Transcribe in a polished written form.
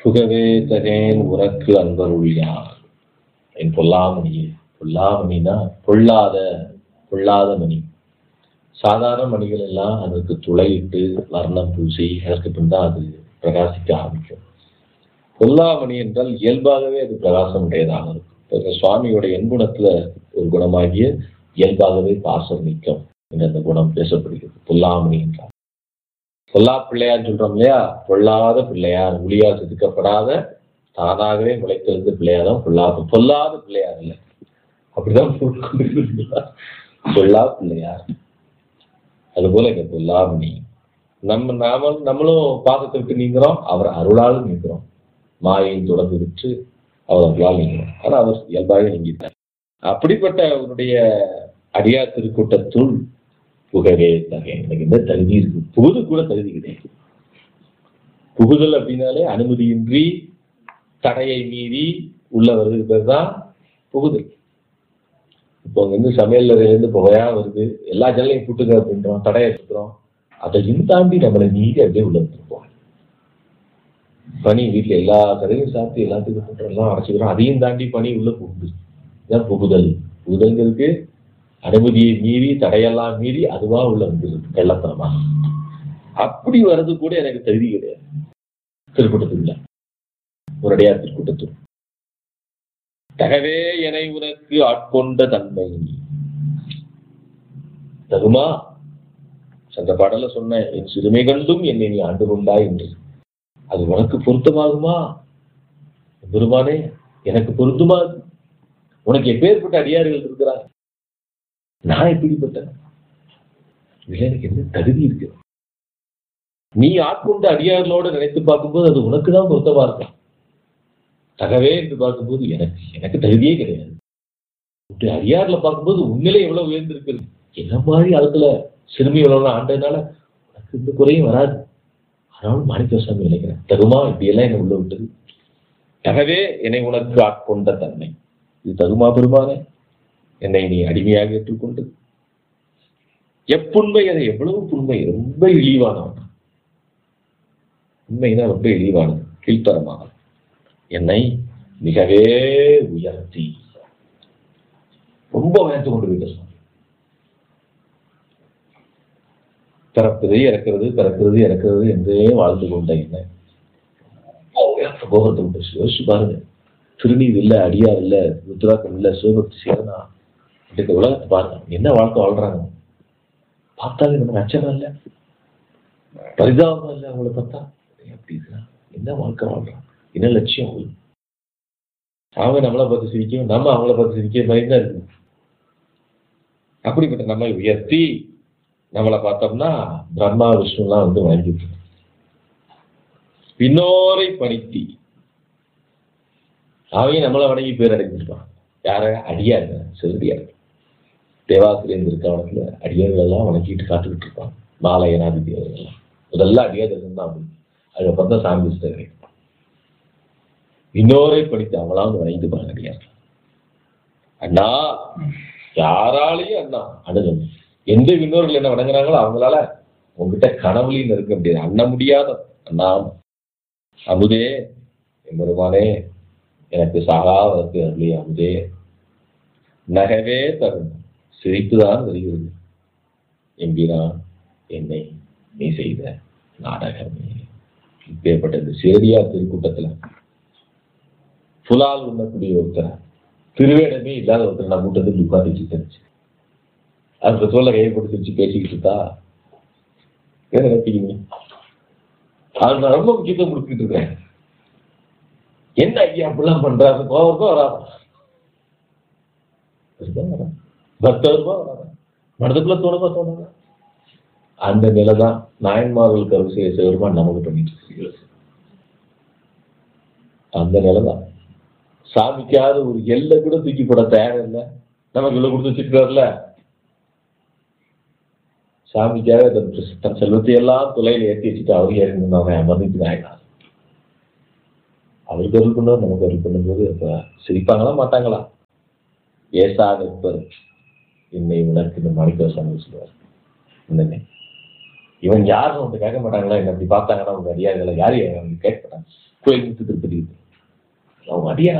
புகவே தகேன் உனக்கு அன்பருள்ளார் என் பொல்லாமணியே. பொல்லாமணினா பொல்லாத மணி. சாதாரண மணிகள் எல்லாம் அதற்கு துளையிட்டு வர்ணம் பூசி அதற்கு பின் தான் அது பிரகாசிக்க ஆரம்பிக்கும். பொல்லாமணி என்றால் இயல்பாகவே அது பிரகாசம் உடையதாக இருக்கும். சுவாமியோட எண்குணத்துல ஒரு குணமாகிய இயல்பாகவே பாசம் நீக்கம் என்ற அந்த குணம் பேசப்படுகிறது. பொல்லாமணி என்றால் பொல்லா பிள்ளையார் சொல்றோம் இல்லையா, பொல்லாத பிள்ளையார், ஒளியால் செதுக்கப்படாத தானாகவே முளைத்தெழுந்த பிள்ளையார் தான் பொல்லாத பிள்ளையார் இல்லை. அப்படிதான் பொல்லா பிள்ளையார். அதுபோல இங்க பொல்லாமணி. நம்மளும் பாதத்தை விட்டு நீங்கிறோம், அவர் அருளால் நீங்கிறோம். மாயை தொடர்ந்து விட்டு அவர் அருளால் நீங்கிறோம். ஆனா அவர் இயல்பாக நீங்கிட்டார். அப்படிப்பட்ட அவருடைய அடியார் திருக்கூட்டத்துள் புகவே தகை. எனக்கு என்ன தகுதி இருக்கு? புகுது கூட தகுதி கிடையாது. புகுதல் அப்படின்னாலே அனுமதியின்றி தடையை மீறி உள்ள வருது பேர் தான் புகுதல். இப்போ அங்க இருந்து சமையல் அறையிலேருந்து புகையா வருது, எல்லா ஜல்லையும் கூட்டுங்க அப்படின்றோம், தடையை எடுத்துக்கிறோம். அதையும் தாண்டி நம்மளை மீறி அப்படியே உள்ள வந்துருப்போம். பனி வீட்டுல எல்லா கதையும் சாப்பிட்டு எல்லாத்துக்கும் கூட்டுறோம், எல்லாம் அடைச்சிக்கிறோம், அதையும் தாண்டி பனி உள்ள புகுது. இதுதான் புகுதல். புகுதல்களுக்கு அனுமதியை மீறி தடையெல்லாம் மீறி அதுவா உள்ள வந்துருக்கு கள்ளத்தனமா. அப்படி வர்றது கூட எனக்கு தகுதி கிடையாது. திருக்கூட்டத்துக்குள்ள ஒரு அடியார் திருக்கூட்டத்துள் தகவே என்னை உனக்கு ஆட்கொண்ட தன்மை தகுமா. சென்ற பாடல சொன்ன என் சிறுமை கண்டும் என்னை நீ ஆண்டு கொண்டாய் என்று. அது உனக்கு பொருத்தமாகுமா பெருமானே? எனக்கு பொருந்துமா? உனக்கு எப்பேற்பட்ட அடியார்கள் இருக்கிறார், நான் எப்படிப்பட்டேன்? இதுல எனக்கு என்ன தகுதி இருக்கு? நீ ஆட்கொண்ட அடியார்களோட நினைத்து பார்க்கும்போது அது உனக்கு தான் பொருத்தமா இருக்கும். தகவே என்று பார்க்கும்போது எனக்கு தகுதியே கிடையாது. அடியார்ல பார்க்கும்போது உண்மையிலே எவ்வளவு உயர்ந்திருக்கிறது. என்ன மாதிரி அதுல சிறுமி எவ்வளவு ஆண்டதுனால உனக்கு இந்த குறையும் வராது. ஆனாலும் மாணிக்கவாசகம் நினைக்கிறேன், தகுமா இப்படியெல்லாம் என்னை உள்ள விட்டது. தகவே என்னை உனக்கு ஆட்கொண்ட தன்மை இது தகுமா பெருமானே? என்னை நீ அடிமையாக ஏற்றுக்கொண்டு எப்புண்மை, அதை எவ்வளவு புண்மை, ரொம்ப இழிவானவன். உண்மைனா ரொம்ப இழிவானது, கீழ்த்தரமாக என்னை மிகவே உயர்த்தி ரொம்ப உயர்த்து கொண்டு போயிட்ட. பிறப்பது இறக்கிறது பிறக்கிறது இறக்கிறது என்றே வாழ்ந்து கொண்ட என்ன கோபத்தை விட்டு யோசிச்சு பாருங்க. திருநீர் இல்லை, அடியார் இல்லை, ருத்ராக்கம் இல்லை, சிவபக்தி சேரனா இந்த உலகத்தை பாருங்க, என்ன வாழ்க்கை வாழ்றாங்க. பார்த்தாலே நமக்கு அச்சகம் இல்லை, பரிதாபம் இல்லை. அவங்கள பார்த்தா எப்படி இருக்கிறான், என்ன வாழ்க்கை வாழ்றான், என்ன லட்சியம். அவங்க நம்மளை பார்த்து சிரிக்கும், நம்ம அவங்கள பார்த்து சிரிக்க பயந்தா இருக்கு. அப்படிப்பட்ட நம்ம உயர்த்தி நம்மளை பார்த்தோம்னா பிரம்மா விஷ்ணுலாம் வந்து வணங்கிட்டு பின்னோரை பணித்தி அவங்க நம்மளை வணங்கி பேர் அடைஞ்சிருப்பான். யார? அடியார், சிறுடியார். தேவாசிரியர் இருக்காவனத்துல அடியார்கள் எல்லாம் வணங்கிட்டு காத்துக்கிட்டு இருப்பான். மாலையனாதிபதி அவர்கள்லாம் முதல்ல அடியார் தான். அதுக்கப்புறம் தான் சாமி கிடைக்கும். இன்னோரை படித்து அவங்களாம் வந்து வணங்கிட்டு பாருங்க அடியார். அண்ணா யாராலையும் அண்ணா அணுகணும். எந்த விண்ணோர்கள் என்ன வணங்குறாங்களோ அவங்களால உங்ககிட்ட கனவுலையும் இருக்க முடியாது. அண்ண முடியாத அண்ணா அமுதே பெருமானே எனக்கு சாகாவதற்கு அருளே அமுதே. நகவே தரும் சிரிப்புதான் வருகிறது என்கிறான் என்னை நீ செய்த நாடகமே. இப்பேற்பட்ட இந்த சேரியார் திருக்கூட்டத்துல புலால் உண்ணக்கூடிய ஒருத்தர், திருவேடமே இல்லாத ஒருத்தர் நான் கூட்டத்துக்கு உட்காந்துச்சு தெரிஞ்சு அந்த சொல்ல கையை போட்டு சிரிச்சு பேசிக்கிட்டு இருந்தா என்ன நினைப்பீங்க? அது நான் ரொம்ப முக்கியத்துவம் கொடுத்துட்டு இருக்கேன். என்ன ஐயா அப்படிலாம் பண்றாரு, கோவருக்கோ வராது, பக்தருக்கோ வராது, மனதுக்குள்ள தோணுங்க. அந்த நிலைதான் நாயன்மார்களுக்கு அருள் செய்ய சிவருமான் நமக்கு பண்ணிட்டு இருக்கு. அந்த நிலைதான் சாமிக்காத ஒரு எல்லை கூட தூக்கி போட தயார் இல்லை. நமக்கு இவ்வளவு கொடுத்து வச்சுக்கிறாருல, சாமிக்காக தன் செல்வத்தை எல்லாம் துளையில ஏற்றி வச்சுட்டு அவர் இறங்கினாங்க அமர்ந்துட்டு ஆயிட்டாங்க. அவருக்கு அருள் பண்ணுவார், நமக்கு அருள் பண்ணும்போது அப்ப சிரிப்பாங்களா மாட்டாங்களா? ஏசா நிற்பர் என்னை உனக்கு இந்த மாணிக்கவாசகம் சொல்லுவார். என்னங்க இவன் யாருன்னு வந்து கேட்க மாட்டாங்களா? என்ன அப்படி பார்த்தாங்கன்னா உங்க அடியார்களை யாரு கேட்க மாட்டாங்க. கோயில் திருப்பதி அவங்க அடியா